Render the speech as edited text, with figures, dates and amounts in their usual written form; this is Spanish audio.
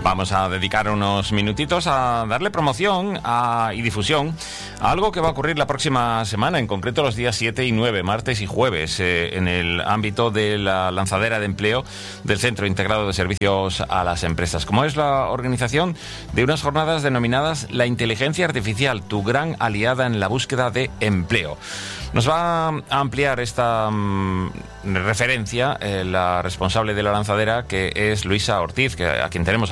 Vamos a dedicar unos minutitos a darle promoción y difusión a algo que va a ocurrir la próxima semana, en concreto los días 7 y 9, martes y jueves, en el ámbito de la lanzadera de empleo del Centro Integrado de Servicios a las Empresas, como es la organización de unas jornadas denominadas La Inteligencia Artificial, tu gran aliada en la búsqueda de empleo. Nos va a ampliar esta referencia la responsable de la lanzadera, que es Luisa Ortiz, a quien tenemos